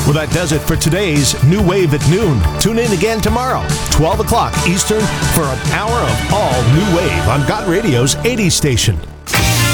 Well, that does it for today's New Wave at noon. Tune in again tomorrow, 12 o'clock Eastern, for an hour of all New Wave on God Radio's 80s station.